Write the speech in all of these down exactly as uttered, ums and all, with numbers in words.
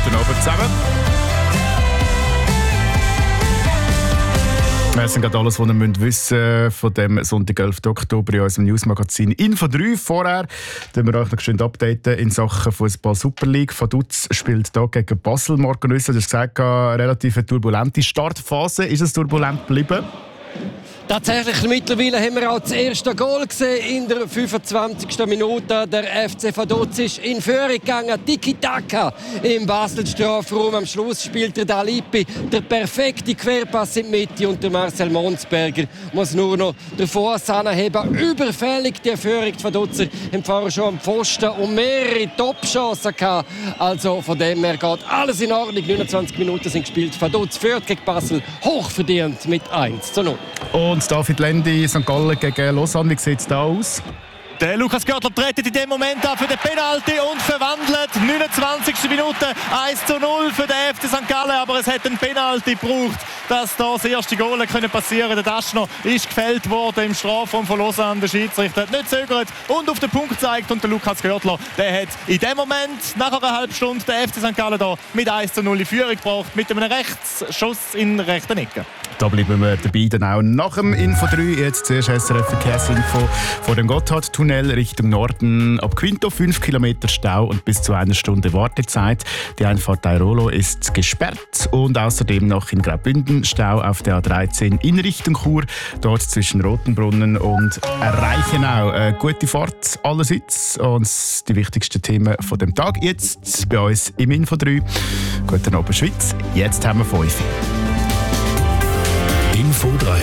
Guten Abend zusammen. Das sind gerade alles, was ihr wissen müsst von dem Sonntag, elften Oktober in unserem Newsmagazin Info drei. Vorher updaten wir euch noch schön updaten in Sachen Fußball Super League. Vaduz spielt hier gegen Basel. Marco Rüssel, du hast gesagt, eine relativ turbulente Startphase. Ist es turbulent geblieben? Tatsächlich, mittlerweile haben wir auch das erste Goal gesehen in der fünfundzwanzigsten Minute. Der F C Vaduz ist in Führung gegangen. Tiki-Taka im Basel-Strafraum. Am Schluss spielt der Dalipi der perfekte Querpass in die Mitte und der Marcel Monsberger muss nur noch den Fuss anheben. Überfällig die Führung. Die Vaduzer haben vorher schon am Pfosten und mehrere Top-Chancen gehabt. Also von dem her geht alles in Ordnung. neunundzwanzig Minuten sind gespielt. Vaduz führt gegen Basel hochverdient mit eins zu null. Und David Lendi, Sankt Gallen gegen Lausanne, wie sieht es da aus? Der Lukas Görtler tritt in dem Moment an für den Penalty und verwandelt. neunundzwanzigste Minute eins zu null für den F C Sankt Gallen. Aber es hat einen Penalty gebraucht, dass da das erste Goal passieren konnte. Der Daschner ist gefällt worden im Strafraum von Lausanne. Der Schiedsrichter hat nicht zögert und auf den Punkt gezeigt. Und der Lukas Görtler, der hat in dem Moment, nach einer halben Stunde, den F C Sankt Gallen da mit eins zu null in Führung gebracht. Mit einem Rechtsschuss in der rechten Ecke. Da bleiben wir dabei dann auch nach dem Info drei. Jetzt zuerst S R F Verkehrsinfo vor dem Gotthardtunnel Richtung Norden. Ab Quinto fünf Kilometer Stau und bis zu einer Stunde Wartezeit. Die Einfahrt Airolo ist gesperrt. Und außerdem noch in Graubünden Stau auf der A dreizehn in Richtung Chur. Dort zwischen Rotenbrunnen und Reichenau. Eine gute Fahrt allerseits. Und die wichtigsten Themen von dem Tag jetzt bei uns im Info drei. Guten Abend Schweiz. Jetzt haben wir fünf. Info drei.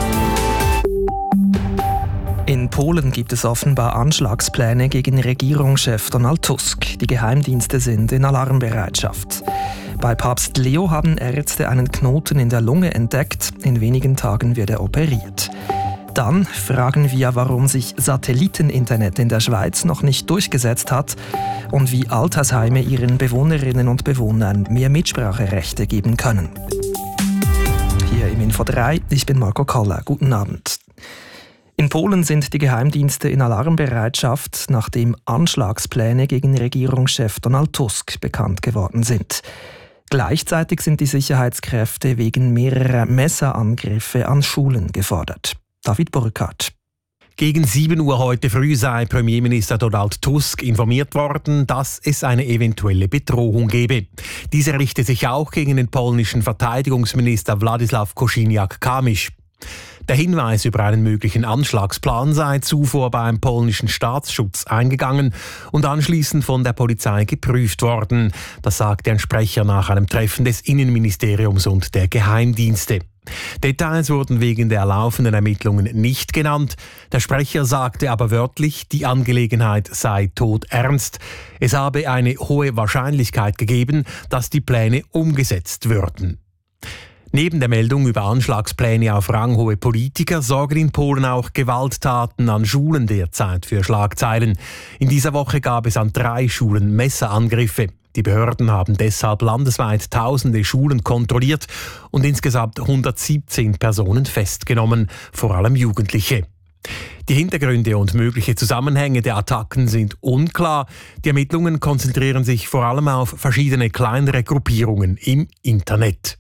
In Polen gibt es offenbar Anschlagspläne gegen Regierungschef Donald Tusk. Die Geheimdienste sind in Alarmbereitschaft. Bei Papst Leo haben Ärzte einen Knoten in der Lunge entdeckt. In wenigen Tagen wird er operiert. Dann fragen wir, warum sich Satelliteninternet in der Schweiz noch nicht durchgesetzt hat und wie Altersheime ihren Bewohnerinnen und Bewohnern mehr Mitspracherechte geben können. Hier im Info drei, ich bin Marco Koller. Guten Abend. In Polen sind die Geheimdienste in Alarmbereitschaft, nachdem Anschlagspläne gegen Regierungschef Donald Tusk bekannt geworden sind. Gleichzeitig sind die Sicherheitskräfte wegen mehrerer Messerangriffe an Schulen gefordert. David Burkhardt. Gegen sieben Uhr heute früh sei Premierminister Donald Tusk informiert worden, dass es eine eventuelle Bedrohung gebe. Diese richte sich auch gegen den polnischen Verteidigungsminister Władysław Kosiniak-Kamysz. Der Hinweis über einen möglichen Anschlagsplan sei zuvor beim polnischen Staatsschutz eingegangen und anschließend von der Polizei geprüft worden. Das sagte ein Sprecher nach einem Treffen des Innenministeriums und der Geheimdienste. Details wurden wegen der laufenden Ermittlungen nicht genannt. Der Sprecher sagte aber wörtlich, die Angelegenheit sei todernst. Es habe eine hohe Wahrscheinlichkeit gegeben, dass die Pläne umgesetzt würden. Neben der Meldung über Anschlagspläne auf ranghohe Politiker sorgen in Polen auch Gewalttaten an Schulen derzeit für Schlagzeilen. In dieser Woche gab es an drei Schulen Messerangriffe. Die Behörden haben deshalb landesweit tausende Schulen kontrolliert und insgesamt hundertsiebzehn Personen festgenommen, vor allem Jugendliche. Die Hintergründe und mögliche Zusammenhänge der Attacken sind unklar. Die Ermittlungen konzentrieren sich vor allem auf verschiedene kleinere Gruppierungen im Internet.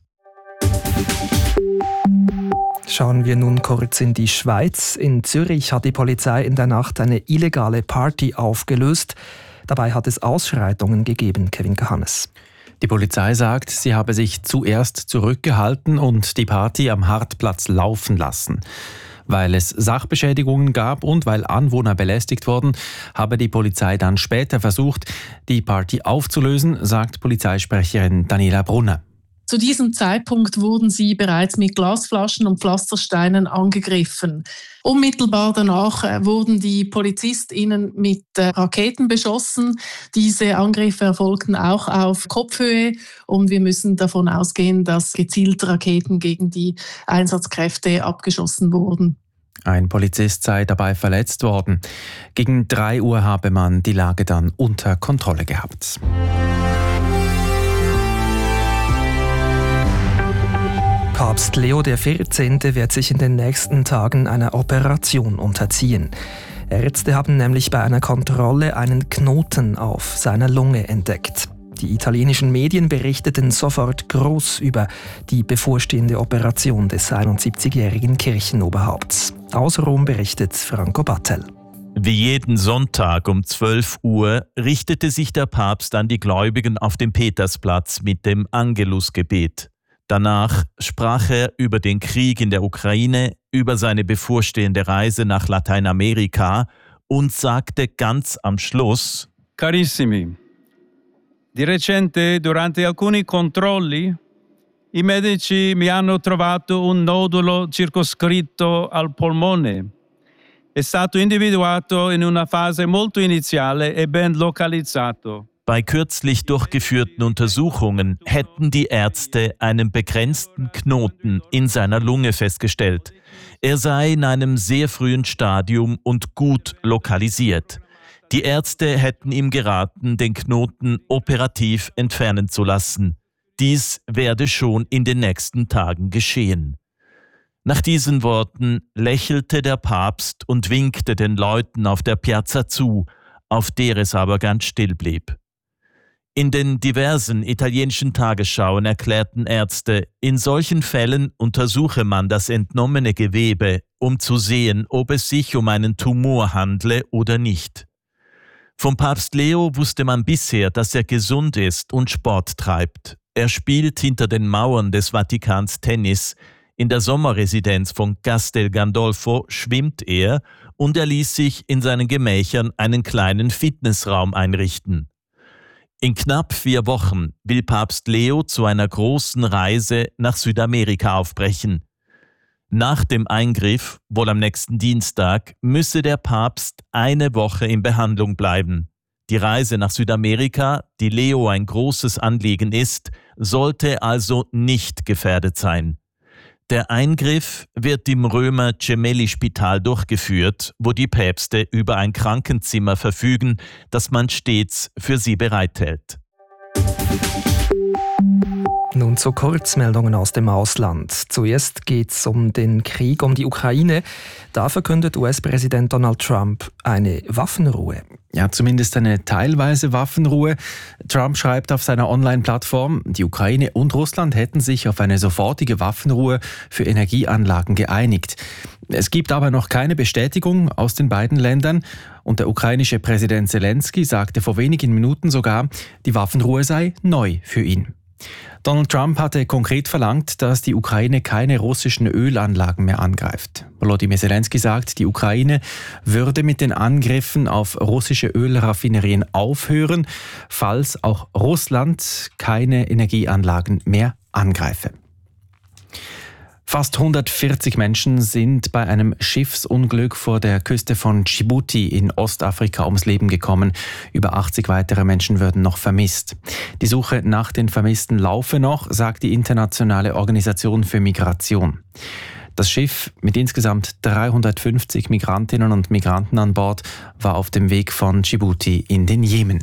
Schauen wir nun kurz in die Schweiz. In Zürich hat die Polizei in der Nacht eine illegale Party aufgelöst. Dabei hat es Ausschreitungen gegeben, Kevin Kahannes. Die Polizei sagt, sie habe sich zuerst zurückgehalten und die Party am Hartplatz laufen lassen. Weil es Sachbeschädigungen gab und weil Anwohner belästigt wurden, habe die Polizei dann später versucht, die Party aufzulösen, sagt Polizeisprecherin Daniela Brunner. Zu diesem Zeitpunkt wurden sie bereits mit Glasflaschen und Pflastersteinen angegriffen. Unmittelbar danach wurden die PolizistInnen mit Raketen beschossen. Diese Angriffe erfolgten auch auf Kopfhöhe und wir müssen davon ausgehen, dass gezielt Raketen gegen die Einsatzkräfte abgeschossen wurden. Ein Polizist sei dabei verletzt worden. Gegen drei Uhr habe man die Lage dann unter Kontrolle gehabt. Papst Leo der vierzehnte wird sich in den nächsten Tagen einer Operation unterziehen. Ärzte haben nämlich bei einer Kontrolle einen Knoten auf seiner Lunge entdeckt. Die italienischen Medien berichteten sofort groß über die bevorstehende Operation des einundsiebzigjährigen Kirchenoberhaupts. Aus Rom berichtet Franco Battel. Wie jeden Sonntag um zwölf Uhr richtete sich der Papst an die Gläubigen auf dem Petersplatz mit dem Angelusgebet. Danach sprach er über den Krieg in der Ukraine, über seine bevorstehende Reise nach Lateinamerika und sagte ganz am Schluss: Carissimi, di recente durante alcuni controlli i medici mi hanno trovato un nodulo circoscritto al polmone. È stato individuato in una fase molto iniziale e ben localizzato. Bei kürzlich durchgeführten Untersuchungen hätten die Ärzte einen begrenzten Knoten in seiner Lunge festgestellt. Er sei in einem sehr frühen Stadium und gut lokalisiert. Die Ärzte hätten ihm geraten, den Knoten operativ entfernen zu lassen. Dies werde schon in den nächsten Tagen geschehen. Nach diesen Worten lächelte der Papst und winkte den Leuten auf der Piazza zu, auf der es aber ganz still blieb. In den diversen italienischen Tagesschauen erklärten Ärzte, in solchen Fällen untersuche man das entnommene Gewebe, um zu sehen, ob es sich um einen Tumor handle oder nicht. Vom Papst Leo wusste man bisher, dass er gesund ist und Sport treibt. Er spielt hinter den Mauern des Vatikans Tennis. In der Sommerresidenz von Castel Gandolfo schwimmt er und er ließ sich in seinen Gemächern einen kleinen Fitnessraum einrichten. In knapp vier Wochen will Papst Leo zu einer großen Reise nach Südamerika aufbrechen. Nach dem Eingriff, wohl am nächsten Dienstag, müsse der Papst eine Woche in Behandlung bleiben. Die Reise nach Südamerika, die Leo ein großes Anliegen ist, sollte also nicht gefährdet sein. Der Eingriff wird im Römer Gemelli-Spital durchgeführt, wo die Päpste über ein Krankenzimmer verfügen, das man stets für sie bereithält. Nun zu Kurzmeldungen aus dem Ausland. Zuerst geht es um den Krieg um die Ukraine. Da verkündet U S-Präsident Donald Trump eine Waffenruhe. Ja, zumindest eine teilweise Waffenruhe. Trump schreibt auf seiner Online-Plattform, die Ukraine und Russland hätten sich auf eine sofortige Waffenruhe für Energieanlagen geeinigt. Es gibt aber noch keine Bestätigung aus den beiden Ländern und der ukrainische Präsident Zelensky sagte vor wenigen Minuten sogar, die Waffenruhe sei neu für ihn. Donald Trump hatte konkret verlangt, dass die Ukraine keine russischen Ölanlagen mehr angreift. Volodymyr Zelensky sagt, die Ukraine würde mit den Angriffen auf russische Ölraffinerien aufhören, falls auch Russland keine Energieanlagen mehr angreife. Fast hundertvierzig Menschen sind bei einem Schiffsunglück vor der Küste von Djibouti in Ostafrika ums Leben gekommen. Über achtzig weitere Menschen würden noch vermisst. Die Suche nach den Vermissten laufe noch, sagt die Internationale Organisation für Migration. Das Schiff mit insgesamt dreihundertfünfzig Migrantinnen und Migranten an Bord war auf dem Weg von Djibouti in den Jemen.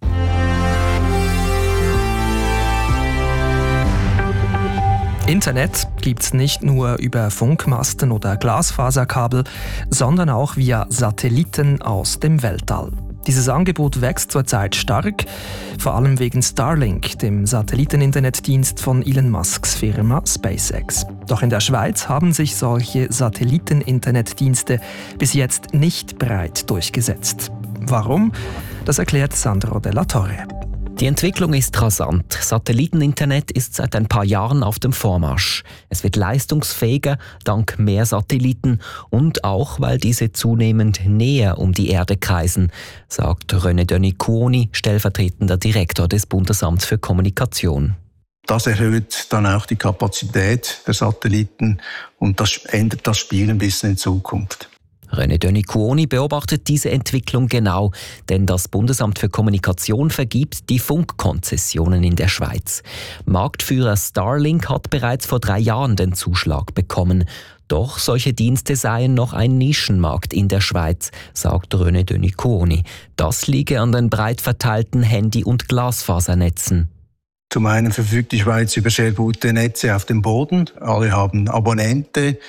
Internet gibt's nicht nur über Funkmasten oder Glasfaserkabel, sondern auch via Satelliten aus dem Weltall. Dieses Angebot wächst zurzeit stark, vor allem wegen Starlink, dem Satelliteninternetdienst von Elon Musks Firma SpaceX. Doch in der Schweiz haben sich solche Satelliteninternetdienste bis jetzt nicht breit durchgesetzt. Warum? Das erklärt Sandro Della Torre. Die Entwicklung ist rasant. Satelliteninternet ist seit ein paar Jahren auf dem Vormarsch. Es wird leistungsfähiger dank mehr Satelliten und auch, weil diese zunehmend näher um die Erde kreisen, sagt René Denis Cuoni, stellvertretender Direktor des Bundesamts für Kommunikation. Das erhöht dann auch die Kapazität der Satelliten und das ändert das Spiel ein bisschen in Zukunft. René Denis Cuoni beobachtet diese Entwicklung genau, denn das Bundesamt für Kommunikation vergibt die Funkkonzessionen in der Schweiz. Marktführer Starlink hat bereits vor drei Jahren den Zuschlag bekommen. Doch solche Dienste seien noch ein Nischenmarkt in der Schweiz, sagt René Denis Cuoni. Das liege an den breit verteilten Handy- und Glasfasernetzen. Zum einen verfügt die Schweiz über sehr gute Netze auf dem Boden. Alle haben Abonnente.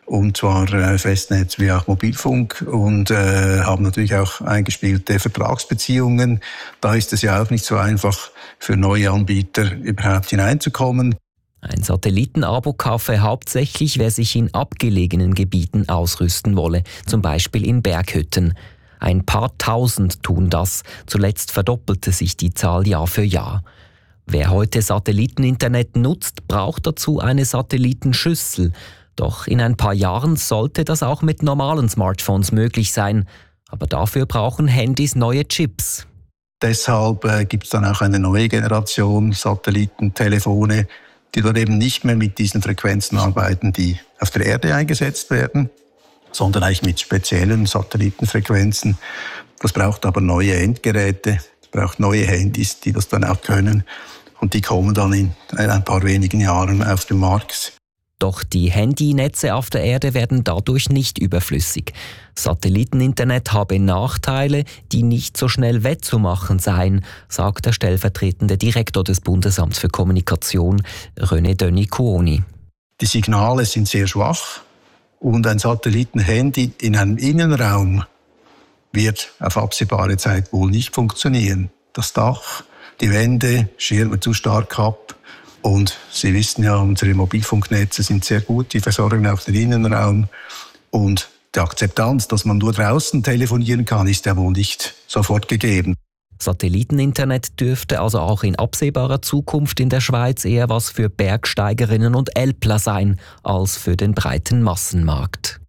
und zwar äh, Festnetz wie auch Mobilfunk und äh, haben natürlich auch eingespielte Vertragsbeziehungen. Da ist es ja auch nicht so einfach für neue Anbieter überhaupt hineinzukommen. Ein Satellitenabo kaufe hauptsächlich, wer sich in abgelegenen Gebieten ausrüsten wolle, zum Beispiel in Berghütten. Ein paar Tausend tun das, zuletzt verdoppelte sich die Zahl Jahr für Jahr. Wer heute Satelliteninternet nutzt, braucht dazu eine Satellitenschüssel. Doch in ein paar Jahren sollte das auch mit normalen Smartphones möglich sein. Aber dafür brauchen Handys neue Chips. Deshalb äh, gibt es dann auch eine neue Generation Satellitentelefone, die dort eben nicht mehr mit diesen Frequenzen arbeiten, die auf der Erde eingesetzt werden, sondern eigentlich mit speziellen Satellitenfrequenzen. Das braucht aber neue Endgeräte, es braucht neue Handys, die das dann auch können. Und die kommen dann in ein paar wenigen Jahren auf den Markt. Doch die Handynetze auf der Erde werden dadurch nicht überflüssig. Satelliteninternet habe Nachteile, die nicht so schnell wettzumachen seien, sagt der stellvertretende Direktor des Bundesamts für Kommunikation, René Denis-Cuoni. Die Signale sind sehr schwach und ein Satellitenhandy in einem Innenraum wird auf absehbare Zeit wohl nicht funktionieren. Das Dach, die Wände schirmen zu stark ab. Und Sie wissen ja, unsere Mobilfunknetze sind sehr gut, die versorgen auch den Innenraum. Und die Akzeptanz, dass man nur draußen telefonieren kann, ist ja wohl nicht sofort gegeben. Satelliteninternet dürfte also auch in absehbarer Zukunft in der Schweiz eher was für Bergsteigerinnen und Älpler sein, als für den breiten Massenmarkt.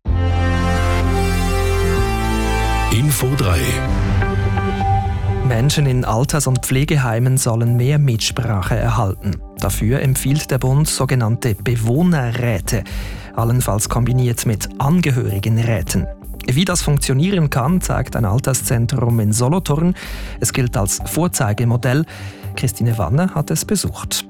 Info drei. Menschen in Alters- und Pflegeheimen sollen mehr Mitsprache erhalten. Dafür empfiehlt der Bund sogenannte Bewohnerräte, allenfalls kombiniert mit Angehörigenräten. Wie das funktionieren kann, zeigt ein Alterszentrum in Solothurn. Es gilt als Vorzeigemodell. Christine Wanner hat es besucht.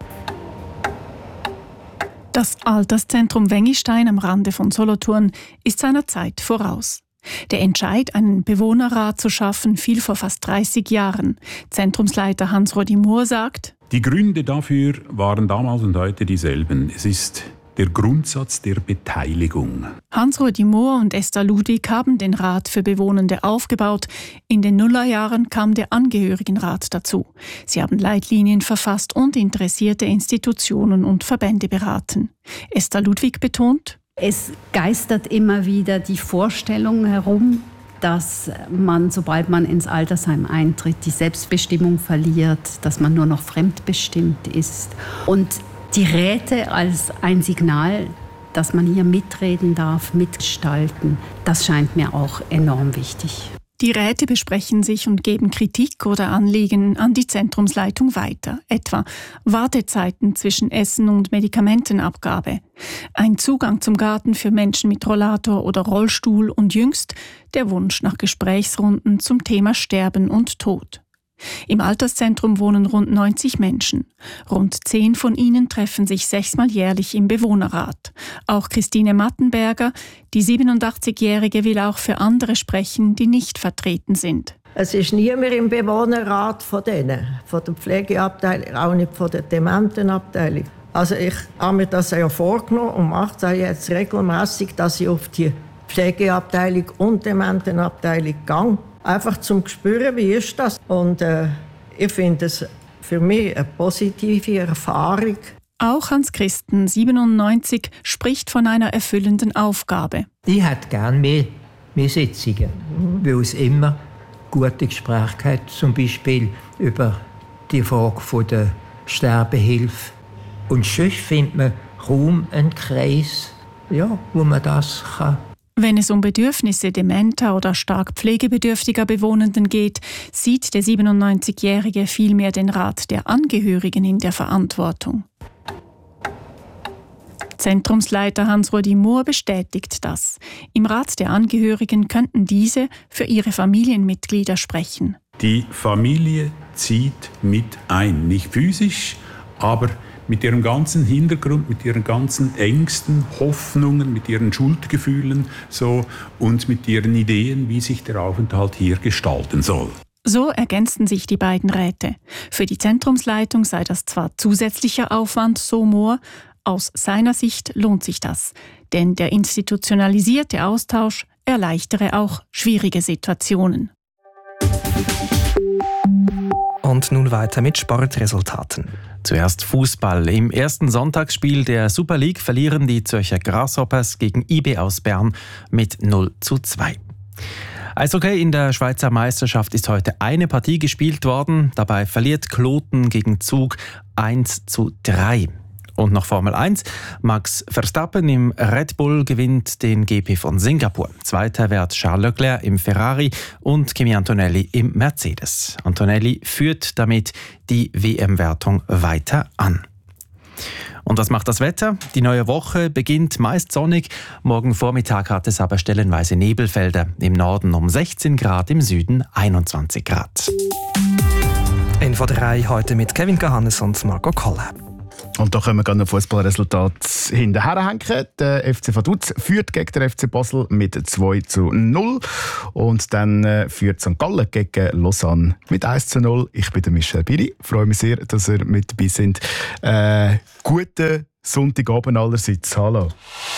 Das Alterszentrum Wengistein am Rande von Solothurn ist seiner Zeit voraus. Der Entscheid, einen Bewohnerrat zu schaffen, fiel vor fast dreißig Jahren. Zentrumsleiter Hans-Rodi Mohr sagt: Die Gründe dafür waren damals und heute dieselben. Es ist der Grundsatz der Beteiligung. Hans-Rodi Mohr und Esther Ludwig haben den Rat für Bewohnende aufgebaut. In den Nullerjahren kam der Angehörigenrat dazu. Sie haben Leitlinien verfasst und interessierte Institutionen und Verbände beraten. Esther Ludwig betont: Es geistert immer wieder die Vorstellung herum, dass man, sobald man ins Altersheim eintritt, die Selbstbestimmung verliert, dass man nur noch fremdbestimmt ist. Und die Räte als ein Signal, dass man hier mitreden darf, mitgestalten, das scheint mir auch enorm wichtig. Die Räte besprechen sich und geben Kritik oder Anliegen an die Zentrumsleitung weiter, etwa Wartezeiten zwischen Essen und Medikamentenabgabe, ein Zugang zum Garten für Menschen mit Rollator oder Rollstuhl und jüngst der Wunsch nach Gesprächsrunden zum Thema Sterben und Tod. Im Alterszentrum wohnen rund neunzig Menschen. Rund zehn von ihnen treffen sich sechsmal jährlich im Bewohnerrat. Auch Christine Mattenberger, die siebenundachtzigjährige, will auch für andere sprechen, die nicht vertreten sind. Es ist niemand im Bewohnerrat von denen, von der Pflegeabteilung, auch nicht von der Dementenabteilung. Also ich habe mir das ja vorgenommen und mache es jetzt regelmäßig, dass ich auf die Pflegeabteilung und Dementenabteilung gehe. Einfach zum Spüren, wie ist das? Und äh, ich finde es für mich eine positive Erfahrung. Auch Hans Christen, siebenundneunzig, spricht von einer erfüllenden Aufgabe. Ich hätte gerne mehr, mehr Sitzungen, mhm. weil es immer gute Gespräche gibt, zum Beispiel über die Frage von der Sterbehilfe. Und sonst findet man kaum einen Kreis, ja, wo man das kann. Wenn es um Bedürfnisse dementer oder stark pflegebedürftiger Bewohnenden geht, sieht der siebenundneunzigjährige vielmehr den Rat der Angehörigen in der Verantwortung. Zentrumsleiter Hans-Rodi Mohr bestätigt das. Im Rat der Angehörigen könnten diese für ihre Familienmitglieder sprechen. Die Familie zieht mit ein, nicht physisch, aber mit ihrem ganzen Hintergrund, mit ihren ganzen Ängsten, Hoffnungen, mit ihren Schuldgefühlen so, und mit ihren Ideen, wie sich der Aufenthalt hier gestalten soll. So ergänzten sich die beiden Räte. Für die Zentrumsleitung sei das zwar zusätzlicher Aufwand, so Mohr, Aus seiner Sicht lohnt sich das, denn der institutionalisierte Austausch erleichtere auch schwierige Situationen. Und nun weiter mit Sportresultaten. Zuerst Fußball. Im ersten Sonntagsspiel der Super League verlieren die Zürcher Grasshoppers gegen I B aus Bern mit null zu zwei. Eishockey in der Schweizer Meisterschaft ist heute eine Partie gespielt worden. Dabei verliert Kloten gegen Zug eins zu drei. Und noch Formel eins. Max Verstappen im Red Bull gewinnt den G P von Singapur. Zweiter wird Charles Leclerc im Ferrari und Kimi Antonelli im Mercedes. Antonelli führt damit die W M-Wertung weiter an. Und was macht das Wetter? Die neue Woche beginnt meist sonnig. Morgen Vormittag hat es aber stellenweise Nebelfelder. Im Norden um sechzehn Grad, im Süden einundzwanzig Grad. Info drei heute mit Kevin Gahannes und Marco Koller. Und da können wir gerne ein Fußballresultat hinterherhängen. Der F C Vaduz führt gegen den F C Basel mit zwei zu null. Und dann äh, führt Sankt Gallen gegen Lausanne mit eins zu null. Ich bin der Michel Biri. Ich freue mich sehr, dass ihr mit dabei seid. Äh, guten Sonntagabend allerseits. Hallo.